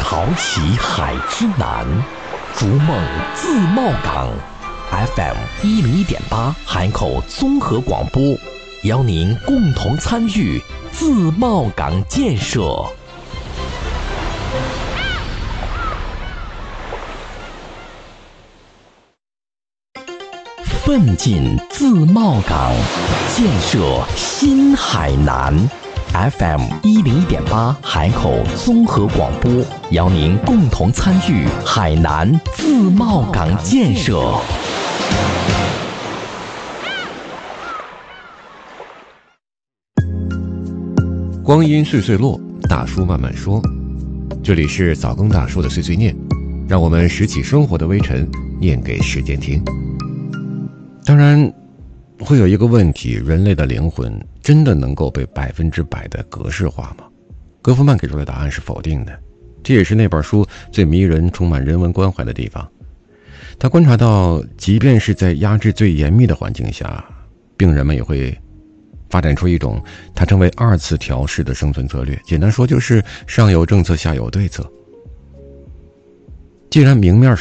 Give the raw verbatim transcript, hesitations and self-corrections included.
潮起海之南，逐梦自贸港。F M 一零一点八海口综合广播，邀您共同参与自贸港建设。奋进自贸港，建设新海南。F M 一零一点八海口综合广播，邀您共同参与海南自贸港建设。 光阴岁岁落，大叔慢慢说。这里是早更大叔的碎碎念，让我们拾起生活的微尘，念给时间听。当然会有一个问题，人类的灵魂真的能够被百分之百的格式化吗？戈夫曼给出的答案是否定的，这也是那本书最迷人充满人文关怀的地方。他观察到，即便是在压制最严密的环境下，病人们也会发展出一种他称为二次调试的生存策略，简单说就是上有政策下有对策。既然明面